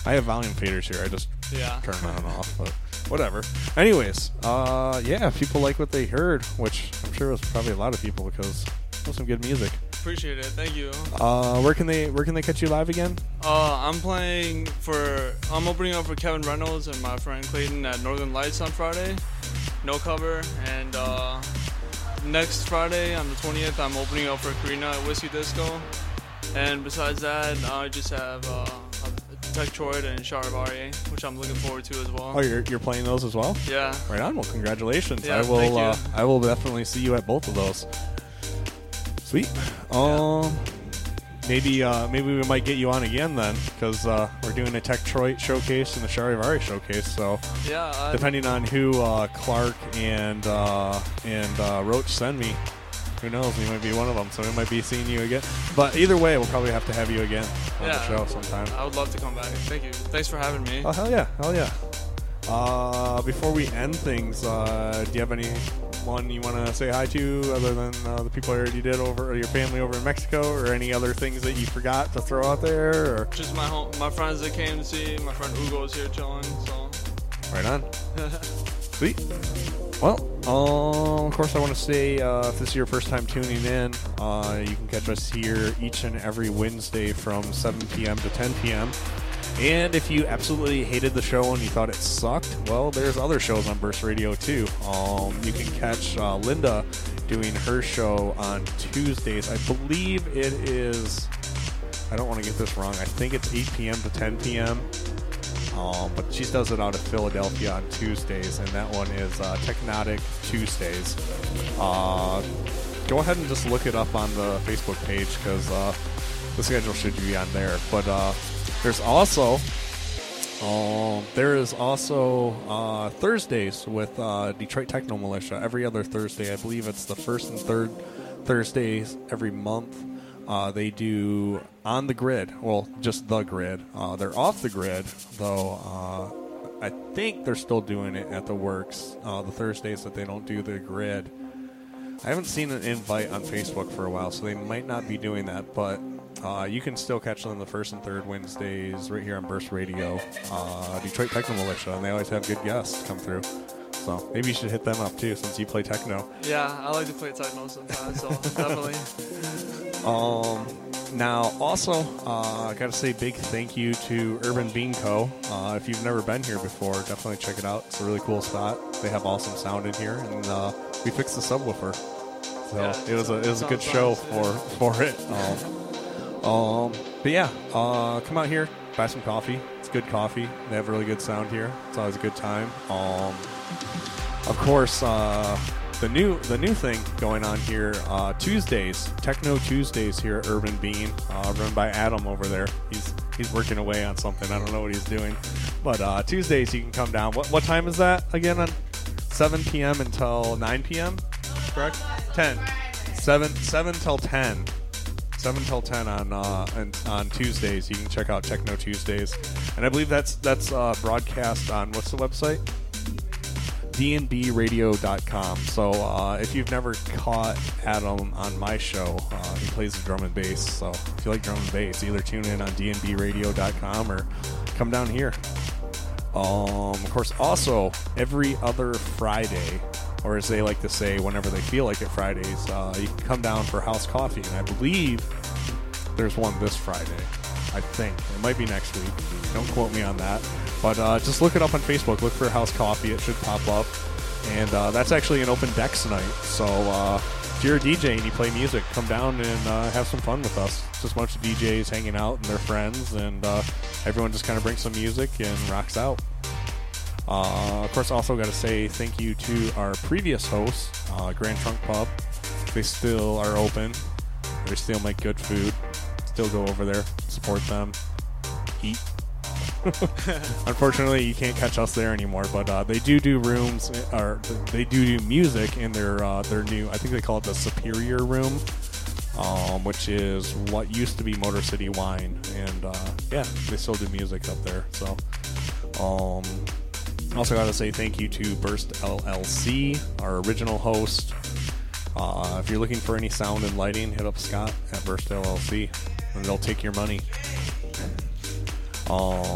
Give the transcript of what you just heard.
I have volume faders here. I just Yeah. turn on and off, but whatever. Anyways, yeah, people like what they heard, which I'm sure was probably a lot of people because it was some good music. Appreciate it. Thank you. Where can they catch you live again? I'm opening up for Kevin Reynolds and my friend Clayton at Northern Lights on Friday. No cover. And next Friday on the 20th, I'm opening up for Karina at Whiskey Disco. And besides that, I just have Detroit and Charivari, which I'm looking forward to as well. Oh, you're playing those as well? Yeah. Right on. Well, congratulations. Yeah, thank you. I will definitely see you at both of those. Sweet. Maybe we might get you on again then, because we're doing a Detroit showcase and the Charivari showcase. So Yeah. depending on who Clark and Roach send me, who knows? You might be one of them. So we might be seeing you again. But either way, we'll probably have to have you again on the show sometime. I would love to come back. Thank you. Thanks for having me. Oh, hell yeah. Before we end things, do you have anyone you want to say hi to other than the people I already did over, or your family over in Mexico, or any other things that you forgot to throw out there? Or? Just my friends that came to see. My friend Hugo's here chilling. So. Right on. Sweet. Well, of course, I want to say if this is your first time tuning in, you can catch us here each and every Wednesday from 7 p.m. to 10 p.m. And if you absolutely hated the show and you thought it sucked, well, there's other shows on Burst Radio too. You can catch Linda doing her show on Tuesdays. I believe it is, I don't want to get this wrong, I think it's 8 p.m. to 10 p.m. But she does it out of Philadelphia on Tuesdays, and that one is Technotic Tuesdays. Go ahead and just look it up on the Facebook page, because the schedule should be on there. But there's also Thursdays with Detroit Techno Militia every other Thursday. I believe it's the first and third Thursdays every month. They do On the Grid. Well, just The Grid. They're off the grid, though. I think they're still doing it at the Works. The Thursdays that they don't do the grid. I haven't seen an invite on Facebook for a while, so they might not be doing that. But you can still catch them the first and third Wednesdays right here on Burst Radio. Detroit Techno Militia, and they always have good guests come through. So maybe you should hit them up too, since you play techno. Yeah, I like to play techno sometimes, so definitely. Now, also, I got to say big thank you to Urban Bean Co. If you've never been here before, definitely check it out. It's a really cool spot. They have awesome sound in here, and we fixed the subwoofer. So yeah, it was a good show for it. But yeah, come out here, buy some coffee. It's good coffee. They have really good sound here. It's always a good time. Of course, the new thing going on here, Tuesdays, Techno Tuesdays here at Urban Bean, run by Adam over there. He's working away on something. I don't know what he's doing, but Tuesdays you can come down. What time is that again? On 7 p.m. until 9 p.m. Correct? 10. 7 till 10. 7 till 10 on Tuesdays. You can check out Techno Tuesdays, and I believe that's broadcast on what's the website? dnbradio.com. So if you've never caught Adam on my show, he plays the drum and bass. So if you like drum and bass, either tune in on dnbradio.com or come down here. Of course, also every other Friday, or as they like to say, whenever they feel like it Fridays, you can come down for House Coffee, and I believe there's one this Friday. I think it might be next week. Don't quote me on that, but just look it up on Facebook. Look for House Coffee; it should pop up. And that's actually an open decks night. So if you're a DJ and you play music, come down and have some fun with us. It's just a bunch of DJs hanging out and their friends, and everyone just kind of brings some music and rocks out. Of course, also got to say thank you to our previous hosts, Grand Trunk Pub. They still are open. They still make good food. Still go over there, support them, eat. Unfortunately, you can't catch us there anymore, but they do rooms, or they do music in their new, I think they call it the Superior Room, which is what used to be Motor City Wine, and yeah, they still do music up there. So also got to say thank you to Burst LLC, our original host. If you're looking for any sound and lighting, hit up Scott at Burst LLC, and they'll take your money.